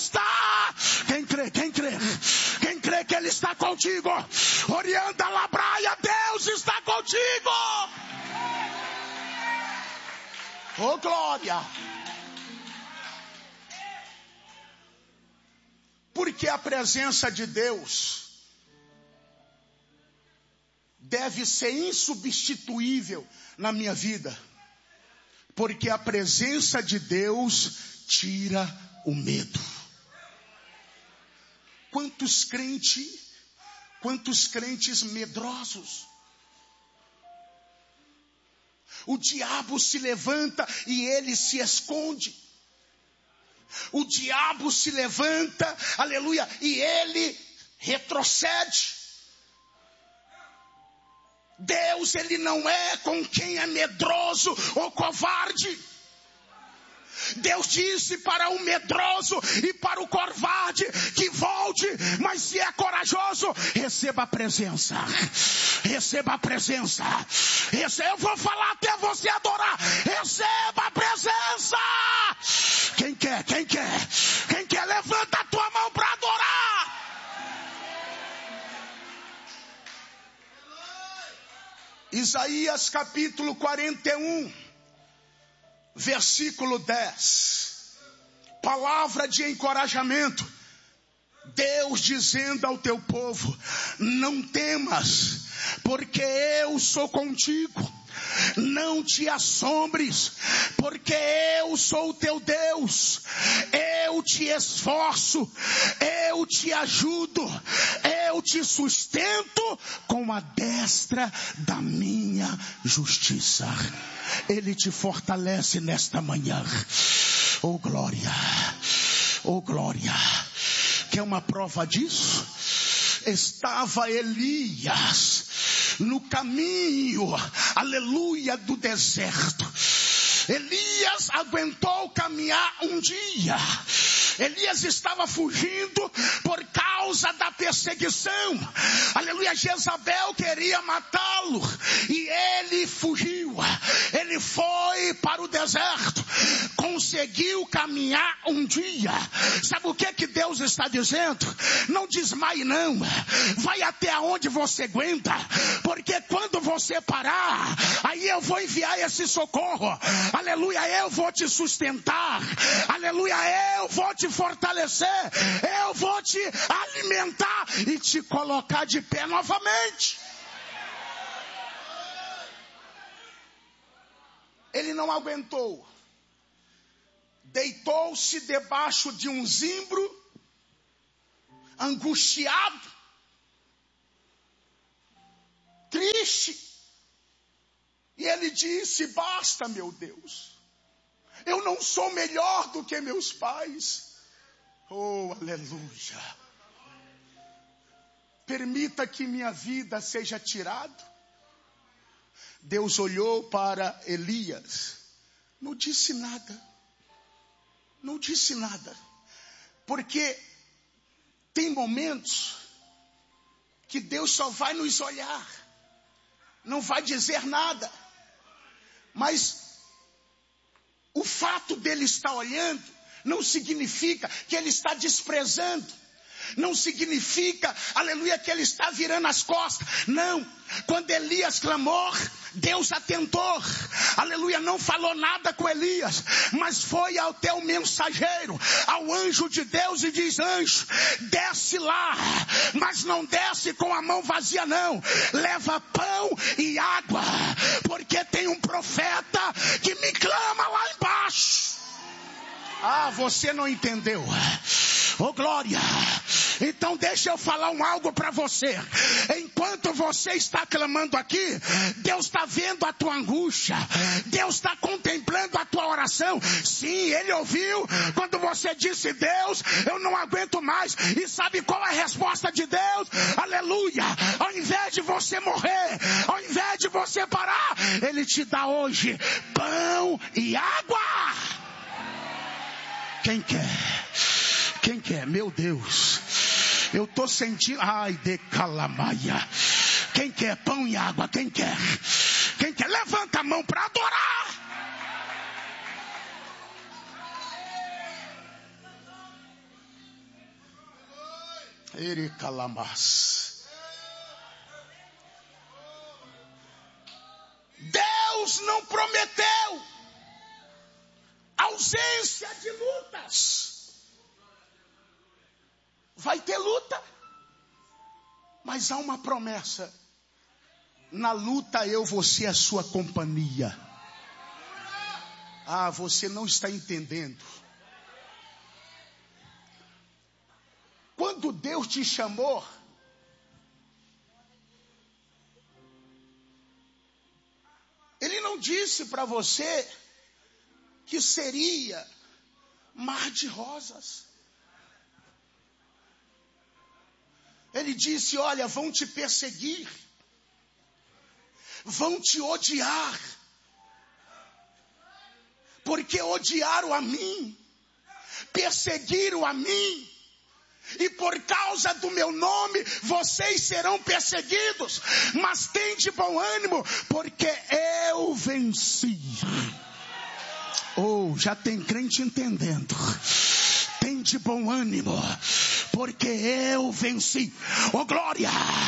está. Quem crê? Quem crê? Quem crê que Ele está contigo? Orienta Labraia, Deus está contigo. Oh, glória. Porque a presença de Deus deve ser insubstituível na minha vida. Porque a presença de Deus tira o medo. Quantos crentes medrosos. O diabo se levanta e ele se esconde. O diabo se levanta, aleluia, e ele retrocede. Deus, Ele não é com quem é medroso ou covarde. Deus disse para o medroso e para o covarde que volte, mas se é corajoso, receba a presença. Receba a presença. Eu vou falar até você adorar. Receba a presença. Quem quer? Quem quer? Quem quer? Levanta a tua mão para adorar. Isaías capítulo 41, versículo 10. Palavra de encorajamento. Deus dizendo ao teu povo: não temas, porque eu sou contigo. Não te assombres, porque eu sou o teu Deus. Eu te esforço, eu te ajudo, eu te sustento com a destra da minha justiça. Ele te fortalece nesta manhã. Oh glória, oh glória. Quer uma prova disso? Estava Elias no caminho, aleluia, do deserto. Elias aguentou caminhar um dia. Elias estava fugindo por causa da perseguição. Aleluia, Jezabel queria matá-lo e ele fugiu. Ele foi para o deserto. Conseguiu caminhar um dia. Sabe o que Deus está dizendo? Não desmaie não. Vai até onde você aguenta. Porque quando você parar, aí eu vou enviar esse socorro. Aleluia, eu vou te sustentar. Aleluia, eu vou te fortalecer. Eu vou te alimentar e te colocar de pé novamente. Ele não aguentou. Deitou-se debaixo de um zimbro, angustiado, triste. E ele disse: basta, meu Deus. Eu não sou melhor do que meus pais. Oh, aleluia. Permita que minha vida seja tirada. Deus olhou para Elias. Não disse nada. Não disse nada. Porque tem momentos que Deus só vai nos olhar. Não vai dizer nada. Mas o fato dele estar olhando não significa que ele está desprezando. Não significa, aleluia, que ele está virando as costas. Não. Quando Elias clamou, Deus atentou. Aleluia, não falou nada com Elias. Mas foi até o mensageiro, ao anjo de Deus, e diz: anjo, desce lá. Mas não desce com a mão vazia não. Leva pão e água. Porque tem um profeta que me clama lá embaixo. Ah, você não entendeu. Oh glória. Então deixa eu falar algo para você. Enquanto você está clamando aqui, Deus está vendo a tua angústia. Deus está contemplando a tua oração. Sim, Ele ouviu quando você disse: Deus, eu não aguento mais. E sabe qual é a resposta de Deus? Aleluia. Ao invés de você morrer, ao invés de você parar, Ele te dá hoje pão e água. Quem quer? Quem quer? Meu Deus. Eu estou sentindo. Ai, de calamaia. Quem quer pão e água? Quem quer? Quem quer? Levanta a mão para adorar. Ericalamas. Deus não prometeu ausência de lutas. Vai ter luta, mas há uma promessa. Na luta eu vou ser a sua companhia. Ah, você não está entendendo. Quando Deus te chamou, Ele não disse para você que seria mar de rosas. Ele disse, olha, vão te perseguir, vão te odiar, porque odiaram a mim, perseguiram a mim, e por causa do meu nome, vocês serão perseguidos, mas tem de bom ânimo, porque eu venci. Oh, já tem crente entendendo. Tem de bom ânimo, porque eu venci. Oh, glória!